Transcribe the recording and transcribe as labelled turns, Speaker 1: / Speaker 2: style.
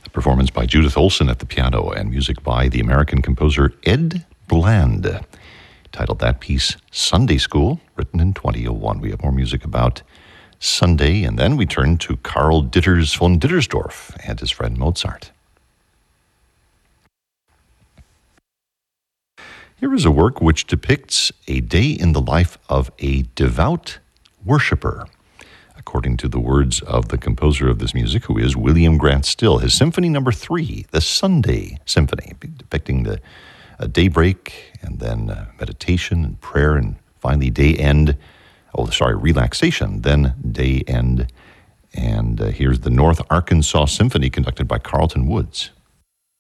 Speaker 1: A performance by Judith Olson at the piano and music by the American composer Ed Bland. Titled that piece, Sunday School, written in 2001. We have more music about Sunday, and then we turn to Karl Ditters von Dittersdorf and his friend Mozart. Here is a work which depicts a day in the life of a devout worshiper, according to the words of the composer of this music, who is William Grant Still. His Symphony Number 3, the Sunday Symphony, depicting the daybreak and then meditation and prayer and finally relaxation, then day end. And here's the North Arkansas Symphony conducted by Carlton Woods.